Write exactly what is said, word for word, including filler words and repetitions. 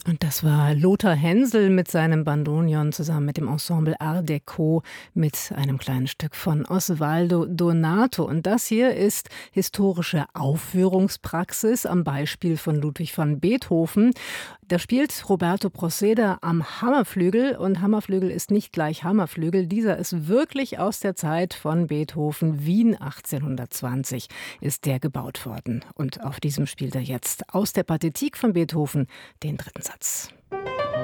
Und das war Lothar Hensel mit seinem Bandonion zusammen mit dem Ensemble Art Deco mit einem kleinen Stück von Osvaldo Donato. Und das hier ist historische Aufführungspraxis am Beispiel von Ludwig van Beethoven. Da spielt Roberto Proceda am Hammerflügel und Hammerflügel ist nicht gleich Hammerflügel. Dieser ist wirklich aus der Zeit von Beethoven. Wien achtzehnhundertzwanzig ist der gebaut worden. Und auf diesem spielt er jetzt aus der Pathetique von Beethoven den dritten Satz.